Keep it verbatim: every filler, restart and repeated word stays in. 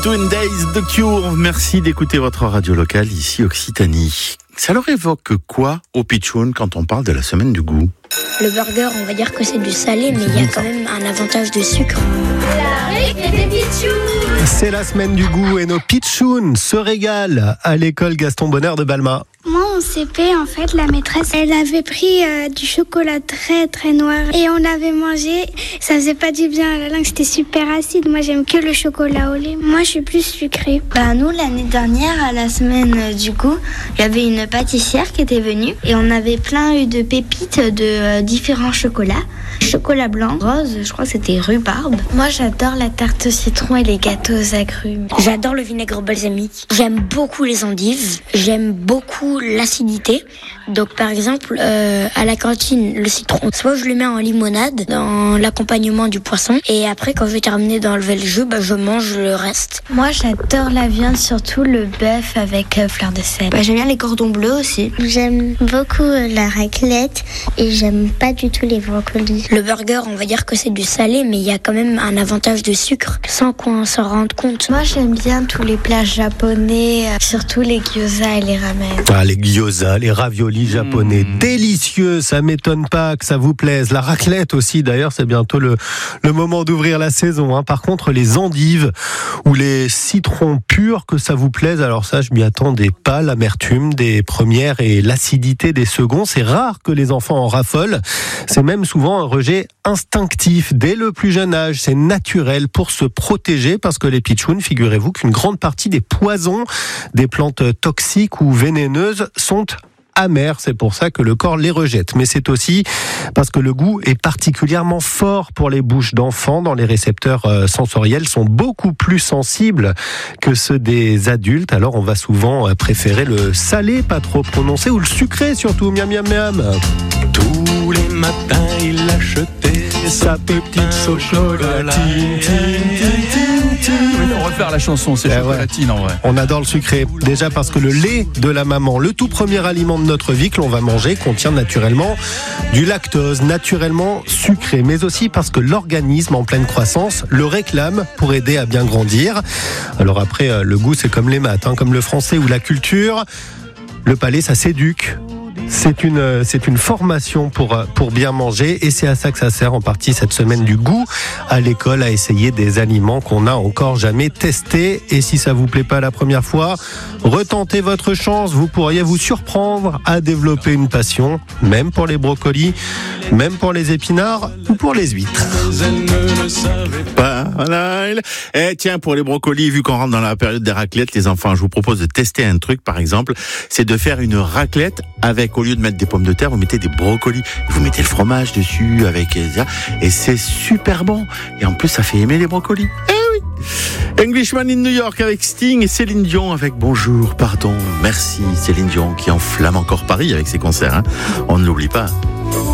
Twin Days de Cure, merci d'écouter votre radio locale ici Occitanie. Ça leur évoque quoi au pitchoun quand on parle de la semaine du goût? Le burger, on va dire que c'est du salé, mais il y a quand même un avantage de sucre. La récré des pitchouns. C'est la semaine du goût et nos pitchouns se régalent à l'école Gaston Bonheur de Balma. Moi, en C P, en fait, la maîtresse, elle avait pris euh, du chocolat très très noir et on avait mangé. Ça faisait pas du bien à la langue, c'était super acide. Moi, j'aime que le chocolat au lait. Moi, je suis plus sucrée. Bah, nous, l'année dernière, à la semaine euh, du goût, il y avait une pâtissière qui était venue et on avait plein eu de pépites de euh, différents chocolats. Chocolat blanc, rose, je crois que c'était rhubarbe. Moi, j'adore la tarte au citron et les gâteaux aux agrumes. J'adore le vinaigre balsamique. J'aime beaucoup les endives. J'aime beaucoup l'acidité. Donc, par exemple, euh, à la cantine, le citron, soit je le mets en limonade dans l'accompagnement du poisson. Et après, quand je vais terminer d'enlever le jus, bah, je mange le reste. Moi, j'adore la viande, surtout le bœuf avec euh, fleur de sel. Bah, j'aime bien les cordons bleus aussi. J'aime beaucoup la raclette et j'aime pas du tout les brocolis. Le burger, on va dire que c'est du salé, mais il y a quand même un avantage de sucre, sans qu'on s'en rende compte. Moi, j'aime bien tous les plats japonais, euh, surtout les gyoza et les ramen. Ah, les gyoza, les raviolis japonais, mmh. délicieux, ça m'étonne pas que ça vous plaise. La raclette aussi, d'ailleurs, c'est bientôt le, le moment d'ouvrir la saison. Hein. Par contre, les endives ou les citrons purs, que ça vous plaise, alors ça, je m'y attendais pas. L'amertume des premières et l'acidité des seconds, c'est rare que les enfants en raffolent. C'est même souvent un rejet instinctif dès le plus jeune âge. C'est naturel pour se protéger parce que les pitchouns, figurez-vous qu'une grande partie des poisons, des plantes toxiques ou vénéneuses sont amères, c'est pour ça que le corps les rejette. Mais c'est aussi parce que le goût est particulièrement fort pour les bouches d'enfants, dont les récepteurs sensoriels sont beaucoup plus sensibles que ceux des adultes. Alors on va souvent préférer le salé, pas trop prononcé, ou le sucré surtout, miam miam miam. Tous les matins il achetait sa petite chocolatine. On va faire la chanson, c'est Eh chocolatine ouais. en vrai. On adore le sucré. Déjà parce que le lait de la maman, le tout premier aliment de notre vie que l'on va manger, contient naturellement du lactose, naturellement sucré. Mais aussi parce que l'organisme en pleine croissance le réclame pour aider à bien grandir. Alors après, le goût c'est comme les maths, hein, comme le français ou la culture. Le palais, ça s'éduque. C'est une, c'est une formation pour, pour bien manger et c'est à ça que ça sert en partie cette semaine du goût à l'école, à essayer des aliments qu'on n'a encore jamais testés. Et si ça vous plaît pas la première fois, retentez votre chance, vous pourriez vous surprendre à développer une passion, même pour les brocolis, même pour les épinards ou pour les huîtres. Pas mal. Et tiens, pour les brocolis, vu qu'on rentre dans la période des raclettes, les enfants, je vous propose de tester un truc, par exemple, c'est de faire une raclette avec, au lieu de mettre des pommes de terre, vous mettez des brocolis. Vous mettez le fromage dessus avec ça, et c'est super bon. Et en plus, ça fait aimer les brocolis. Eh oui. Englishman in New York avec Sting et Céline Dion avec Bonjour, pardon, merci Céline Dion qui enflamme encore Paris avec ses concerts. Hein. On ne l'oublie pas.